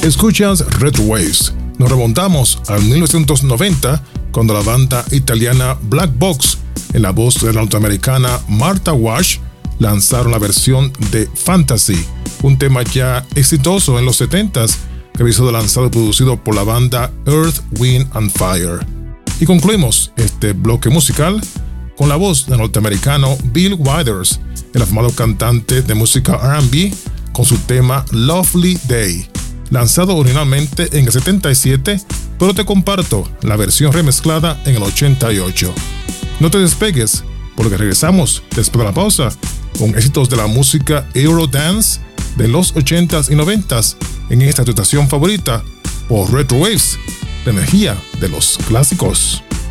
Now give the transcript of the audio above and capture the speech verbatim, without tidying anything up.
Escuchas Retro Waves. Nos remontamos al mil novecientos noventa cuando la banda italiana Black Box, en la voz de la norteamericana Martha Wash, lanzaron la versión de Fantasy, un tema ya exitoso en los setentas que había sido lanzado y producido por la banda Earth, Wind and Fire. Y concluimos este bloque musical con la voz del norteamericano Bill Withers, el afamado cantante de música R and B, con su tema Lovely Day, lanzado originalmente en el setenta y siete, pero te comparto la versión remezclada en el ochenta y ocho. No te despegues, porque regresamos después de la pausa con éxitos de la música Eurodance de los ochentas y noventas en esta tu estación favorita por Retro Waves, la energía de los clásicos.